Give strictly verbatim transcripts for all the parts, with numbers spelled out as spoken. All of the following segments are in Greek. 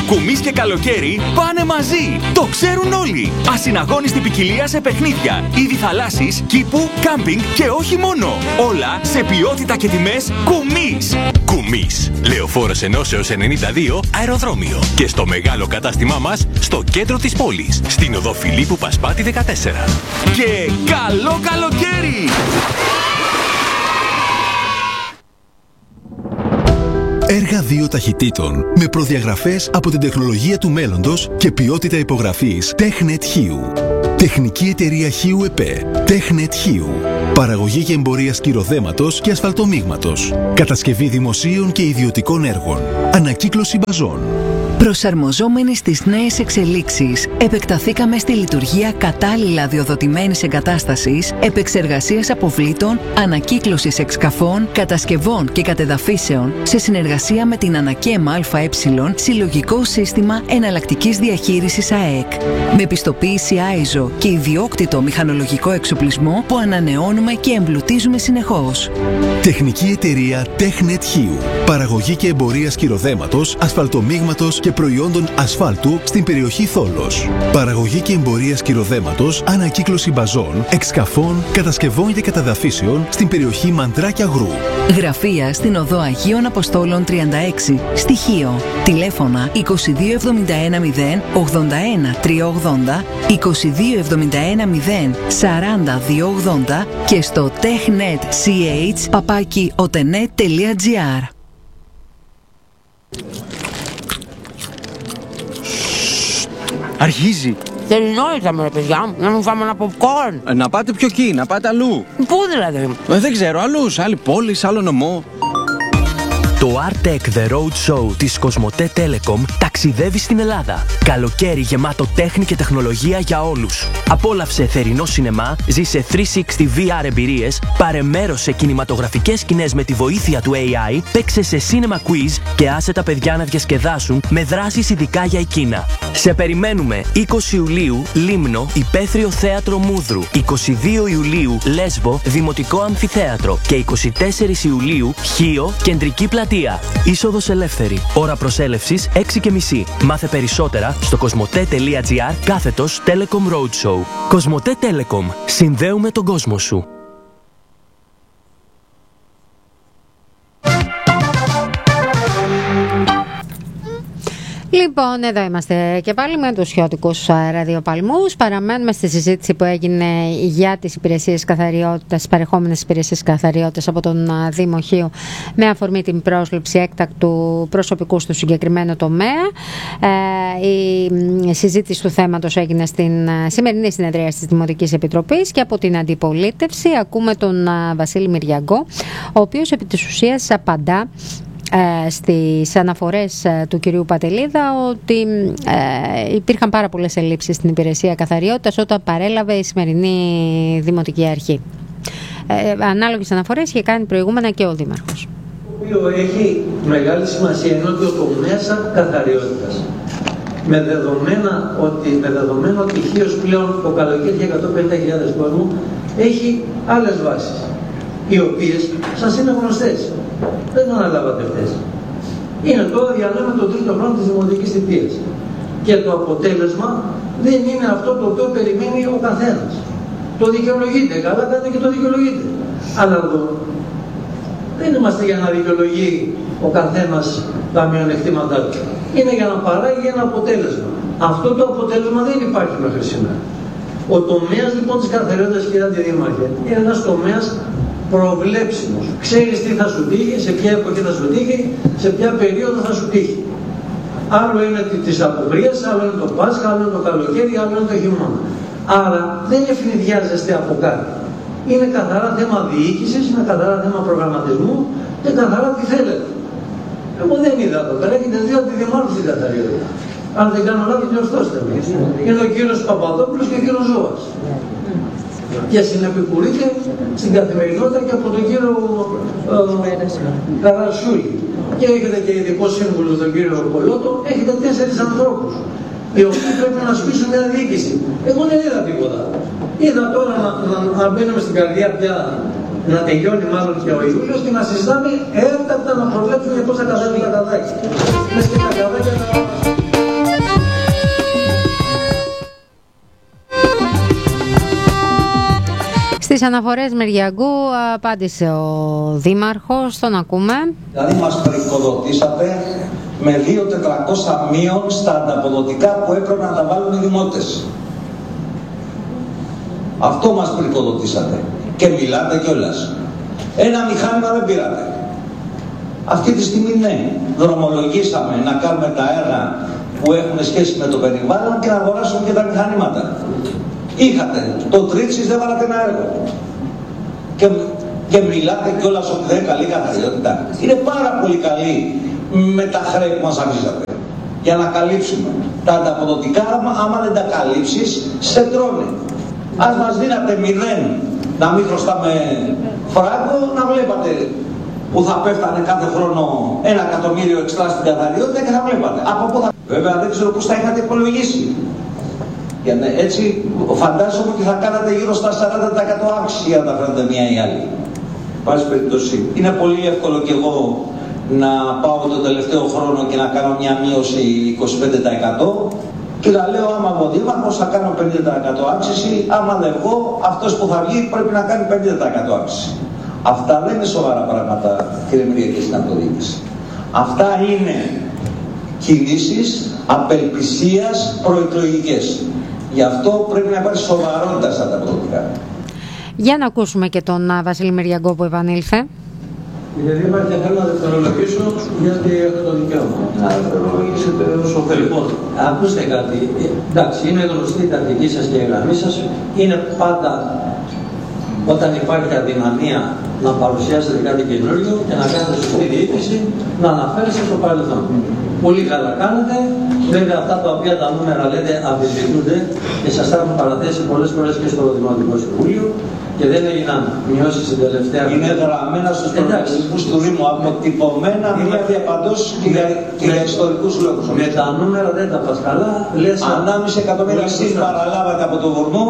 Κουμής και καλοκαίρι πάνε μαζί. Το ξέρουν όλοι. Ασυναγώνιστη ποικιλία σε παιχνίδια, είδη θαλάσσης, κήπου, κάμπινγκ και όχι μόνο. Όλα σε ποιότητα και τιμές Κουμής. Κουμής. Λεωφόρος Ενώσεως ενενήντα δύο αεροδρόμιο. Και στο μεγάλο κατάστημά μας στο κέντρο της πόλης. Στην οδό Φιλίππου Πασπάτη δεκατέσσερα. Και καλό καλοκαίρι! Έργα δύο ταχυτήτων με προδιαγραφές από την τεχνολογία του μέλλοντος και ποιότητα υπογραφής TechNet Χίου. Τεχνική εταιρεία Χίου ΕΠΕ. TechNet Χίου. Παραγωγή και εμπορία σκυροδέματος και ασφαλτομίγματος. Κατασκευή δημοσίων και ιδιωτικών έργων. Ανακύκλωση μπαζών. Προσαρμοζόμενοι στις νέες εξελίξεις, επεκταθήκαμε στη λειτουργία κατάλληλα αδειοδοτημένης εγκατάστασης, επεξεργασίας αποβλήτων, ανακύκλωσης εξκαφών, κατασκευών και κατεδαφίσεων, σε συνεργασία με την ΑΝΑΚΕΜ ΑΕ, Συλλογικό Σύστημα Εναλλακτικής Διαχείρισης ΑΕΚ. Με πιστοποίηση άιζο και ιδιόκτητο μηχανολογικό εξοπλισμό που ανανεώνουμε και εμπλουτίζουμε συνεχώς. Τεχνική εταιρεία TechNet Χίου. Παραγωγή και εμπορία σκυροδέματος, ασφαλτομίγματος και προϊόντων ασφάλτου στην περιοχή Θόλος. Παραγωγή και εμπορία σκυροδέματος, ανακύκλωση μπαζών, εξκαφών, κατασκευών και καταδαφίσεων στην περιοχή Μαντράκια Γρού. Γραφεία στην οδό Αγίων Αποστόλων τριάντα έξι, Στοιχείο. Τηλέφωνα είκοσι δύο εβδομήντα ένα μηδέν ογδόντα ένα τριακόσια ογδόντα, είκοσι δύο εβδομήντα ένα μηδέν σαράντα διακόσια ογδόντα και στο technetch παπάκι otenet τελεία gr. Αρχίζει. Θερινό ήρθαμε ρε παιδιά, να μην φάμε ένα popcorn. Ε, να πάτε πιο εκεί, να πάτε αλλού. Πού δηλαδή? Ε, δεν ξέρω, αλλού, σε άλλη πόλη, σε άλλο νομό. Το Artec The Road Show της Κοσμοτέ Telecom ταξιδεύει στην Ελλάδα. Καλοκαίρι γεμάτο τέχνη και τεχνολογία για όλους. Απόλαυσε θερινό σινεμά, ζήσε τριακόσια εξήντα βι αρ εμπειρίες, πάρε μέρος σε κινηματογραφικές σκηνές με τη βοήθεια του έι άι, παίξε σε cinema quiz και άσε τα παιδιά να διασκεδάσουν με δράσεις ειδικά για εκείνα. Σε περιμένουμε είκοσι Ιουλίου Λίμνο, Υπαίθριο Θέατρο Μούδρου, είκοσι δύο Ιουλίου Λέσβο, Δημοτικό Αμφιθέατρο και είκοσι τέσσερις Ιουλίου Χίο, Κεντρική Πλατεία. Είσοδος ελεύθερη. Ώρα προσέλευσης έξι και μισή. Μάθε περισσότερα στο κοσμοτέ τελεία gr κάθετος Telecom Roadshow. Κοσμοτέ Telecom. Συνδέουμε τον κόσμο σου. Λοιπόν, εδώ είμαστε και πάλι με τους χιώτικους ραδιοπαλμούς. Παραμένουμε στη συζήτηση που έγινε για τις υπηρεσίες καθαριότητας, τις παρεχόμενες υπηρεσίες καθαριότητας από τον Δήμο Χίου με αφορμή την πρόσληψη έκτακτου προσωπικού στο συγκεκριμένο τομέα. Ε, η συζήτηση του θέματος έγινε στην σημερινή συνεδρία της Δημοτικής Επιτροπής και από την Αντιπολίτευση ακούμε τον Βασίλη Μυριαγκό, ο οποίος επί της ουσίας απαντά στις αναφορές του κυρίου Πατελίδα ότι ε, υπήρχαν πάρα πολλές ελλείψεις στην υπηρεσία καθαριότητας όταν παρέλαβε η σημερινή Δημοτική Αρχή. Ε, ανάλογες αναφορές είχε κάνει προηγούμενα και ο Δήμαρχος. Το οποίο έχει μεγάλη σημασία είναι ότι ο τομέας καθαριότητας με, δεδομένα ότι, με δεδομένο ότι Χίος πλέον το καλοκαίρι για εκατόν πενήντα χιλιάδες κόσμου έχει άλλες βάσεις οι οποίες σας είναι γνωστές. Δεν αναλάβατε αυτές. Είναι τώρα διανέμε τον τρίτο χρόνο της δημοτικής θητείας. Και το αποτέλεσμα δεν είναι αυτό το οποίο περιμένει ο καθένας. Το δικαιολογείται. Καλά κάνετε και το δικαιολογείτε. Αλλά εδώ δεν είμαστε για να δικαιολογεί ο καθένας τα μειονεκτήματά του. Είναι για να παράγει ένα αποτέλεσμα. Αυτό το αποτέλεσμα δεν υπάρχει μέχρι σήμερα. Ο τομέας λοιπόν της καθαριότητας, κυρία Αντιδήμαρχε, είναι ένας τομέας προβλέψιμος. Ξέρεις τι θα σου τύχει, σε ποια εποχή θα σου τύχει, σε ποια περίοδο θα σου τύχει. Άλλο είναι της αποκρίας, άλλο είναι το Πάσχα, άλλο είναι το καλοκαίρι, άλλο είναι το χειμώνα. Άρα δεν ευνηδιάζεστε από κάτι. Είναι καθαρά θέμα διοίκησης, είναι καθαρά θέμα προγραμματισμού και καθαρά τι θέλετε. Εγώ δεν είδα εδώ πέρα, έχετε δύο αντιδημάρχους στην καθαριότητα. Αν δεν κάνω λάθος, διορθώστε με. Είναι ο κύριος Παπαδόπουλος και ο κύριος Ζώας. Και συνεπικουρείται στην καθημερινότητα και από τον κύριο ε, Καρασούλη. Και έχετε και ειδικό σύμβουλο τον κύριο Κολότο, έχετε τέσσερις ανθρώπους οι οποίοι πρέπει να σπίσουν μια διοίκηση. Εγώ δεν είδα τίποτα. Είδα τώρα να, να, να μπαίνουμε στην καρδιά πια, να τελειώνει μάλλον και ο Ιούλιος και να συζητάμε έφτακτα να προβλέψουμε πώς θα κατέβει τα καδάκια. Μες και τα καδάκια να... Στις αναφορές Μυριαγκού απάντησε ο Δήμαρχος, τον ακούμε. Δηλαδή μας πρικοδοτήσατε με δύο χιλιάδες τετρακόσια μείον στα ανταποδοτικά που έπρεπε να τα βάλουν οι δημότες. Αυτό μας πρικοδοτήσατε. Και μιλάτε κιόλας. Ένα μηχάνημα δεν πήρατε. Αυτή τη στιγμή ναι, δρομολογήσαμε να κάνουμε τα έργα που έχουν σχέση με το περιβάλλον και να αγοράσουμε και τα μηχανήματα. Είχατε, το Τρίτσις δεν βάλατε ένα έργο. Και, και μιλάτε κιόλας ότι δεν είναι καλή καθαριότητα. Είναι πάρα πολύ καλή με τα χρέη που μας αφήσατε. Για να καλύψουμε. Τα ανταποδοτικά, άμα, άμα δεν τα καλύψεις, σε τρώνε. Ας μας δίνατε μηδέν, να μην χρωστάμε φράγκο, να βλέπατε που θα πέφτανε κάθε χρόνο ένα εκατομμύριο εξτρά στην καθαριότητα και θα βλέπατε. Από πού θα... Βέβαια δεν ξέρω πώς θα είχατε υπολογίσει. Γιατί έτσι φαντάζομαι ότι θα κάνατε γύρω στα σαράντα τοις εκατό αύξηση για να τα φέρετε μία ή άλλη. Πάση περιπτώσει. Είναι πολύ εύκολο κι εγώ να πάω τον τελευταίο χρόνο και να κάνω μια μείωση είκοσι πέντε τοις εκατό και να λέω άμα είμαι ο Δήμαρχος θα κάνω πενήντα τοις εκατό αύξηση, άμα δεν βγω αυτός που θα βγει πρέπει να κάνει πενήντα τοις εκατό αύξηση. Αυτά δεν είναι σοβαρά πράγματα, κύριε Μυριακή, στην αυτοδιοίκηση. Αυτά είναι κινήσεις απελπισίας προεκλογικές. Γι' αυτό πρέπει να υπάρχει σοβαρότητα στα ανταποδοτικά. Για να ακούσουμε και τον Βασίλη Μυριαγκό που επανήλθε. Κύριε Δήμαρχε, θέλω να δευτερολογήσω γιατί έχω το δικαίωμα. Να δευτερολογήσετε όσο θέλει. Λοιπόν, ακούστε κάτι. Εντάξει, είναι γνωστή η τακτική σας και η γραμμή σας. Είναι πάντα όταν υπάρχει αδυναμία να παρουσιάσετε κάτι καινούριο και να κάνετε σωστή διοίκηση, να αναφέρεστε στο παρελθόν. Πολύ καλά κάνετε. Βέβαια, αυτά τα οποία τα νούμερα λέτε αμφισβητούνται και σας τα έχουν παραθέσει πολλές φορές και στο Δημοτικό Συμβούλιο και δεν έγιναν μειώσεις στην τελευταία. Είναι γραμμένα στους προπολογισμούς του Δήμου, αποτυπωμένα μια διαπαντός και για ιστορικούς λόγους. Με τα νούμερα δεν τα πας καλά. Ανάμιση εκατομμύρια εσείς παραλάβατε από το Βορμό.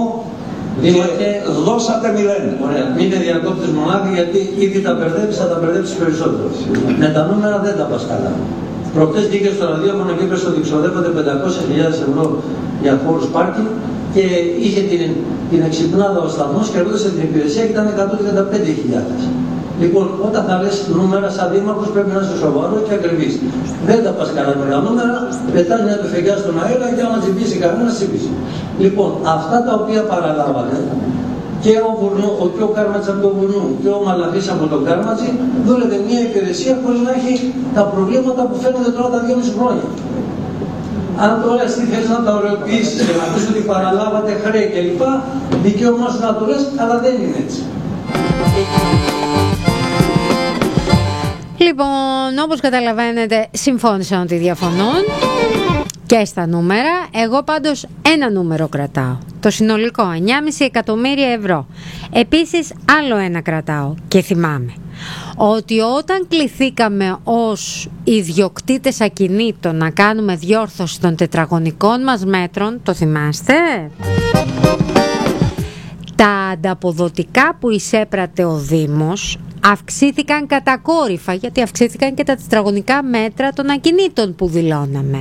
Και δώσατε μηδέν. Ωραία. Μην με διακόπτεις μονάχα γιατί ήδη τα μπερδεύεις, θα τα μπερδέψεις περισσότερο. Με τα νούμερα δεν τα πας καλά. Προχτές βγήκε στο ραδιόφωνο και είπε ότι ξοδεύονται πεντακόσιες χιλιάδες ευρώ για χώρους πάρκινγκ και είχε την, την εξυπνάδα ο σταθμός και ρωτήσε την υπηρεσία και ήταν εκατόν τριάντα πέντε χιλιάδες. Λοιπόν, όταν θα λες νούμερα σαν δήμαρχος πρέπει να είσαι σοβαρό και ακριβής. Δεν τα πας καλά με τα νούμερα, πετάς μια τουφεκιά στον αέρα και άμα τσιμπήσει κανένα, τσιμπήσει. Λοιπόν, αυτά τα οποία παραλάβατε, και ο, Βουρνού, ο, και ο Κάρματς από τον Βουρνού και ο Μαλαφής από τον Κάρματζη, δούλευε μια υπηρεσία χωρίς να έχει τα προβλήματα που φαίνονται τώρα τα δυόμιση χρόνια. Αν τώρα εσύ θέλεις να τα ωρεοποιήσεις και να πεις ότι παραλάβατε χρέη κλπ, δικαίωμά σου να το λες, αλλά δεν είναι έτσι. Λοιπόν, όπως καταλαβαίνετε, συμφώνησαν ότι διαφωνούν και στα νούμερα. Εγώ πάντως ένα νούμερο κρατάω. Το συνολικό, εννιά κόμμα πέντε εκατομμύρια ευρώ. Επίσης, άλλο ένα κρατάω και θυμάμαι. Ότι όταν κληθήκαμε ως ιδιοκτήτες ακινήτων να κάνουμε διόρθωση των τετραγωνικών μας μέτρων, το θυμάστε? Τα ανταποδοτικά που εισέπρατε ο Δήμος αυξήθηκαν κατακόρυφα, γιατί αυξήθηκαν και τα τετραγωνικά μέτρα των ακινήτων που δηλώναμε.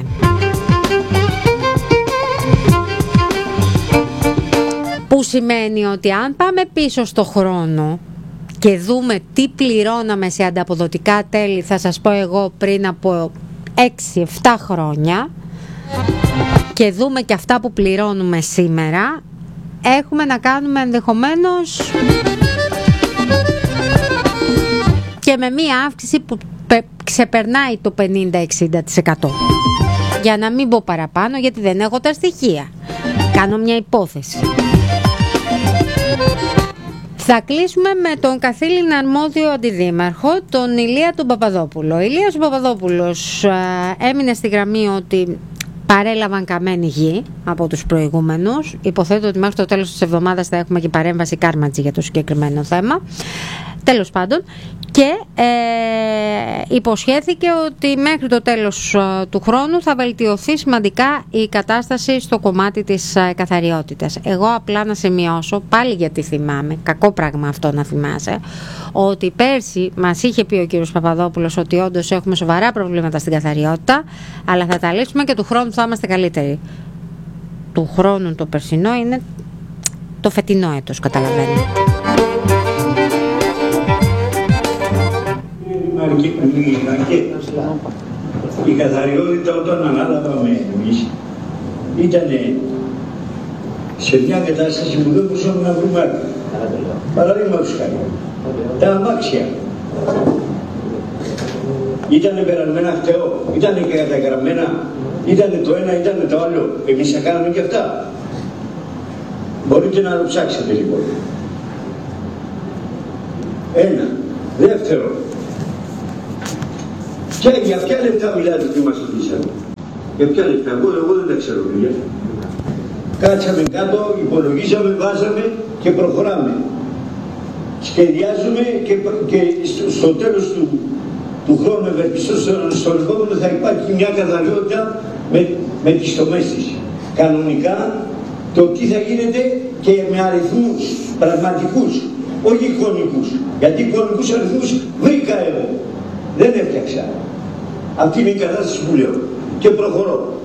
Που σημαίνει ότι αν πάμε πίσω στο χρόνο και δούμε τι πληρώναμε σε ανταποδοτικά τέλη, θα σας πω εγώ πριν από έξι εφτά χρόνια, και δούμε και αυτά που πληρώνουμε σήμερα, έχουμε να κάνουμε ενδεχομένως και με μία αύξηση που ξεπερνάει το πενήντα με εξήντα τοις εκατό. Για να μην πω παραπάνω, γιατί δεν έχω τα στοιχεία. Κάνω μια υπόθεση. Θα κλείσουμε με τον καθήλυνα αρμόδιο αντιδήμαρχο, τον Ηλία τον Παπαδόπουλο. Ο Ηλίας ο Παπαδόπουλος α, έμεινε στη γραμμή ότι παρέλαβαν καμένη γη από τους προηγούμενους. Υποθέτω ότι μέχρι το τέλος της εβδομάδας θα έχουμε και παρέμβαση Κάρματζη για το συγκεκριμένο θέμα. Τέλος πάντων, και ε, υποσχέθηκε ότι μέχρι το τέλος ε, του χρόνου θα βελτιωθεί σημαντικά η κατάσταση στο κομμάτι της ε, καθαριότητας. Εγώ απλά να σημειώσω, πάλι γιατί θυμάμαι, κακό πράγμα αυτό να θυμάσαι, ότι πέρσι μας είχε πει ο κύριος Παπαδόπουλος ότι όντως έχουμε σοβαρά προβλήματα στην καθαριότητα, αλλά θα τα λύσουμε και του χρόνου θα είμαστε καλύτεροι. Του χρόνου το περσινό είναι το φετινό έτος, καταλαβαίνετε. αρκετά. Η καθαριότητα όταν ανάλαβαμε εμείς ήταν σε μια κατάσταση που δεν μπορούσαμε να βρούμε άκρη. Παραδείγματος χάρη, τα αμάξια ήτανε περασμένα χτεό, ήτανε και καταγραμμένα, ήτανε το ένα, ήτανε το άλλο. Εμείς θα κάναμε και αυτά. Μπορείτε να το ψάξετε λοιπόν. Ένα. Δεύτερο. Και για ποια λεπτά μιλάτε που μας χτίσανε. Για ποια λεπτά. Εγώ, εγώ δεν τα ξέρω παιδιά. Κάτσαμε κάτω, υπολογίζαμε, βάζαμε και προχωράμε. Σχεδιάζουμε και, και στο, στο τέλος του, του χρόνου ευελπιστώ στο, στο επόμενο θα υπάρχει μια καθαριότητα με, με τις τομές της. Κανονικά το τι θα γίνεται και με αριθμούς πραγματικούς, όχι εικονικούς. Γιατί εικονικούς αριθμούς βρήκα εγώ. Δεν έφτιαξα. Αυτή είναι η κατάσταση που λέω. Και προχωρώ.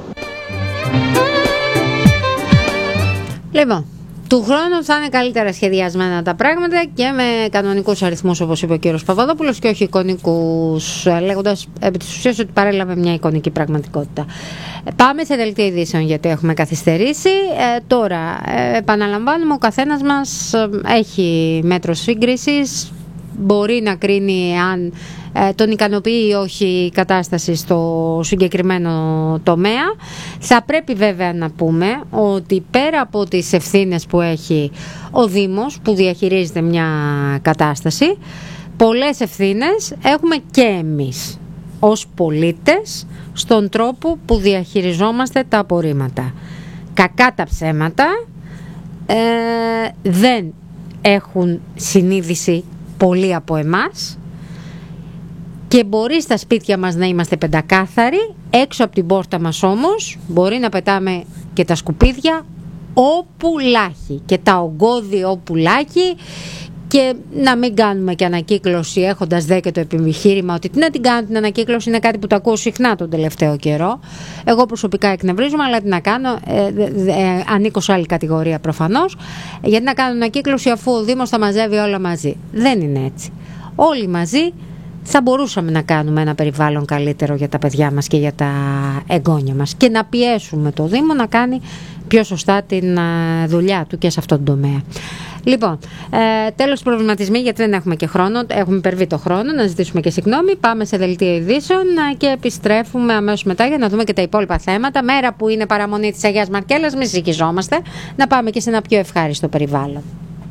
Λοιπόν, του χρόνου θα είναι καλύτερα σχεδιασμένα τα πράγματα και με κανονικούς αριθμούς, όπως είπε ο κύριος Παπαδόπουλος, και όχι εικονικούς, λέγοντας επί της ουσίας ότι παρέλαβε μια εικονική πραγματικότητα. Πάμε σε δελτία ειδήσεων γιατί έχουμε καθυστερήσει. Ε, τώρα, ε, επαναλαμβάνουμε, ο καθένας μας έχει μέτρο σύγκρισης, μπορεί να κρίνει αν ε, τον ικανοποιεί ή όχι η κατάσταση στο συγκεκριμένο τομέα. Θα πρέπει βέβαια να πούμε ότι πέρα από τις ευθύνες που έχει ο Δήμος που διαχειρίζεται μια κατάσταση, πολλές ευθύνες έχουμε και εμείς ως πολίτες στον τρόπο που διαχειριζόμαστε τα απορρίμματα. Κακά τα ψέματα, ε, δεν έχουν συνείδηση πολλοί από εμάς και μπορεί στα σπίτια μας να είμαστε πεντακάθαροι, έξω από την πόρτα μας όμως μπορεί να πετάμε και τα σκουπίδια όπου λάχει και τα ογκώδη όπου λάχει και να μην κάνουμε και ανακύκλωση έχοντας δε και το επιχείρημα ότι τι να την κάνω την ανακύκλωση, είναι κάτι που το ακούω συχνά τον τελευταίο καιρό. Εγώ προσωπικά εκνευρίζομαι, αλλά τι να κάνω, ε, ε, ανήκω σε άλλη κατηγορία προφανώς, γιατί να κάνω ανακύκλωση αφού ο Δήμος θα μαζεύει όλα μαζί. Δεν είναι έτσι. Όλοι μαζί θα μπορούσαμε να κάνουμε ένα περιβάλλον καλύτερο για τα παιδιά μας και για τα εγγόνια μας και να πιέσουμε το Δήμο να κάνει πιο σωστά την δουλειά του και σε αυτόν τον τομέα. Λοιπόν, ε, τέλος προβληματισμοί, γιατί δεν έχουμε και χρόνο, έχουμε υπερβεί το χρόνο, να ζητήσουμε και συγγνώμη. Πάμε σε δελτία ειδήσεων και επιστρέφουμε αμέσως μετά για να δούμε και τα υπόλοιπα θέματα. Μέρα που είναι παραμονή της Αγίας Μαρκέλας, μην συγχυζόμαστε, να πάμε και σε ένα πιο ευχάριστο περιβάλλον.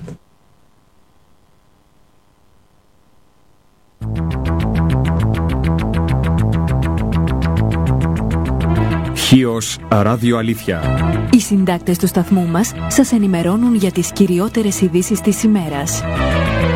Χίος Ράδιο Αλήθεια. Οι συντάκτες του σταθμού μας σας ενημερώνουν για τις κυριότερες ειδήσεις της ημέρας.